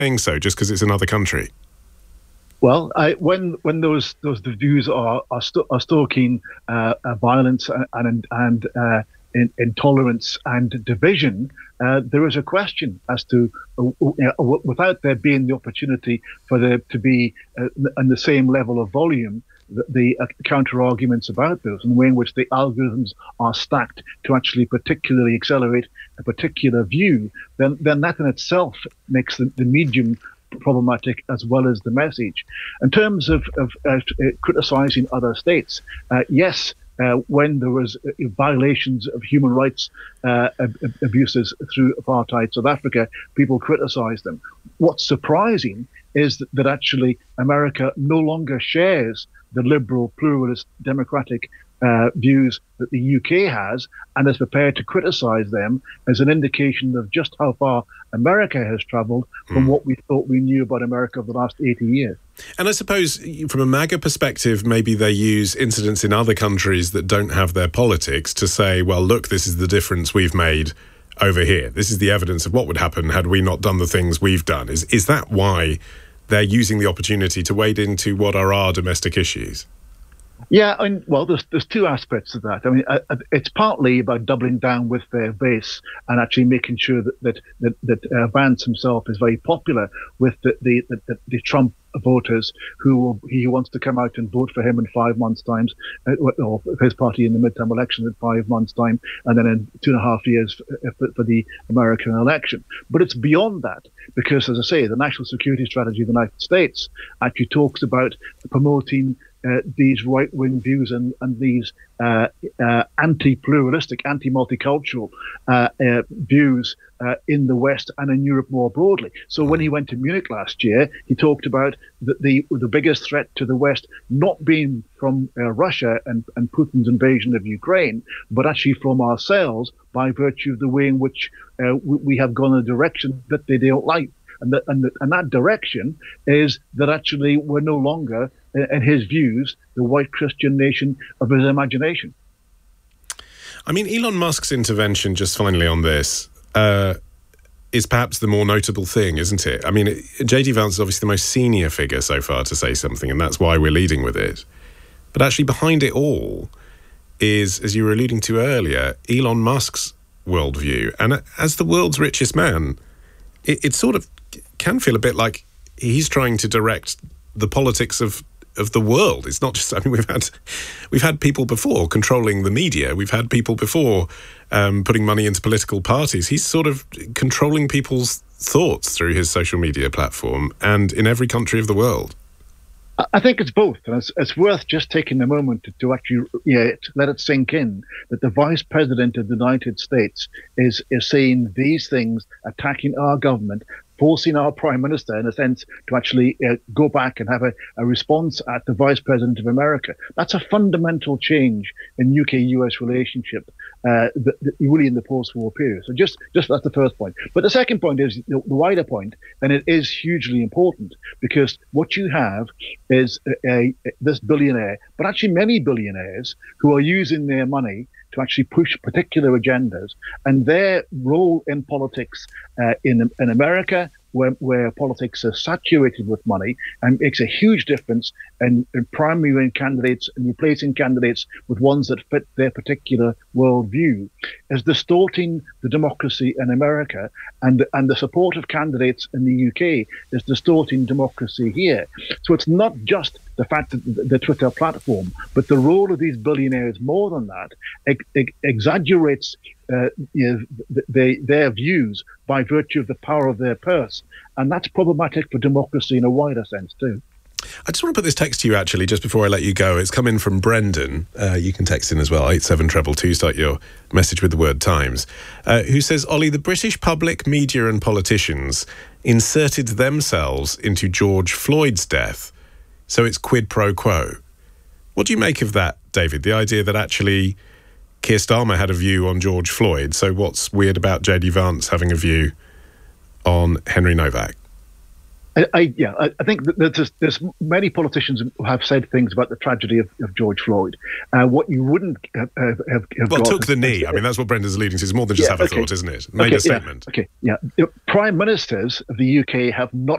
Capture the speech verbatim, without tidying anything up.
saying so just because it's another country? Well, I, when when those those views are are, st- are stoking uh, uh, violence and and uh, in, intolerance and division, uh, there is a question as to uh, you know, without there being the opportunity for there to be uh, in the same level of volume, the, the uh, counter arguments about those and the way in which the algorithms are stacked to actually particularly accelerate a particular view, then then that in itself makes the, the medium problematic as well as the message. In terms of, of uh, criticizing other states, uh, yes, uh, when there was uh, violations of human rights uh, ab- abuses through apartheid South Africa, people criticized them. What's surprising is that, that actually America no longer shares the liberal, pluralist, democratic uh, views that the U K has, and is prepared to criticize them as an indication of just how far America has traveled from mm. what we thought we knew about America over the last eighty years. And I suppose from a MAGA perspective, maybe they use incidents in other countries that don't have their politics to say, well, look, this is the difference we've made over here. This is the evidence of what would happen had we not done the things we've done. Is, is that why they're using the opportunity to wade into what are our domestic issues? Yeah, and well, there's there's two aspects of that. I mean, uh, it's partly about doubling down with their base and actually making sure that that that, that uh, Vance himself is very popular with the the, the, the Trump voters who will, he wants to come out and vote for him in five months' time, uh, or his party in the midterm election in five months' time, and then in two and a half years for, for the American election. But it's beyond that, because, as I say, the national security strategy of the United States actually talks about promoting Uh, these right-wing views and, and these uh, uh, anti-pluralistic, anti-multicultural uh, uh, views uh, in the West and in Europe more broadly. So when he went to Munich last year, he talked about the the, the biggest threat to the West not being from uh, Russia and, and Putin's invasion of Ukraine, but actually from ourselves by virtue of the way in which uh, we, we have gone in a direction that they don't like. And, the, and, the, and that direction is that actually we're no longer, in his views, the white Christian nation of his imagination. I mean, Elon Musk's intervention, just finally on this, uh, is perhaps the more notable thing, isn't it? I mean, J D Vance is obviously the most senior figure so far to say something, and that's why we're leading with it. But actually behind it all is, as you were alluding to earlier, Elon Musk's worldview. And as the world's richest man, it, it sort of can feel a bit like he's trying to direct the politics of of the world. It's not just, I mean, we've had we've had people before controlling the media. We've had people before um, putting money into political parties. He's sort of controlling people's thoughts through his social media platform and in every country of the world. I think it's both, and it's, it's worth just taking a moment to, to actually you know, to let it sink in that the Vice President of the United States is is saying these things, attacking our government, forcing our Prime Minister, in a sense, to actually uh, go back and have a, a response at the Vice President of America. That's a fundamental change in U K U S relationship, uh, the, the, really in the post-war period. So just, just that's the first point. But the second point is the, the wider point, and it is hugely important, because what you have is a, a, this billionaire, but actually many billionaires who are using their money to actually push particular agendas, and their role in politics uh, in in America, where, where politics are saturated with money, and makes a huge difference in, in primary candidates and replacing candidates with ones that fit their particular worldview, is distorting the democracy in America, and and the support of candidates in the U K is distorting democracy here. So it's not just the fact that the, the Twitter platform, but the role of these billionaires more than that ex- ex- exaggerates uh, you know, they, their views by virtue of the power of their purse. And that's problematic for democracy in a wider sense too. I just want to put this text to you, actually, just before I let you go. It's come in from Brendan. Uh, you can text in as well, eight seven two two, start your message with the word Times, uh, who says, Ollie, the British public, media and politicians inserted themselves into George Floyd's death, so it's quid pro quo. What do you make of that, David? The idea that actually Keir Starmer had a view on George Floyd, so what's weird about J D Vance having a view on Henry Novak? I, I, yeah, I, I think that there's, there's many politicians who have said things about the tragedy of, of George Floyd. Uh, what you wouldn't have, have, have well, got took the is, knee. I mean, that's what Brendan's alluding to. It's more than just yeah, have a okay. thought, isn't it? Made okay, a statement. Yeah, okay, yeah. Prime ministers of the U K have not